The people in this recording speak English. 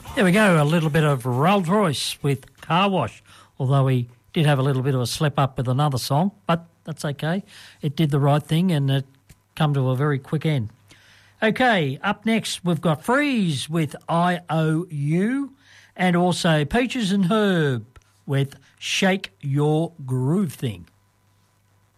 There we go, a little bit of Rolls Royce with Car Wash, although he did have a little bit of a slip up with another song, but that's okay. It did the right thing and it come to a very quick end. Okay, up next we've got Freeze with IOU and also Peaches and Herb with Shake Your Groove Thing.